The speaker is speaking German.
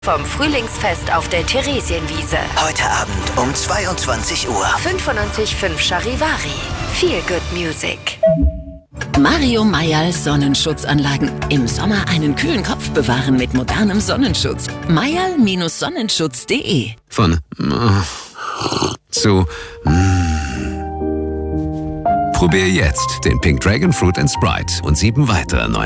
Vom Frühlingsfest auf der Theresienwiese. Heute Abend um 22 Uhr. 95.5 Charivari. Feel good music. Mario Mayall Sonnenschutzanlagen. Im Sommer einen kühlen Kopf bewahren mit modernem Sonnenschutz. Mayall-Sonnenschutz.de. Von zu Probier jetzt den Pink Dragon Fruit & Sprite und 7 weitere neue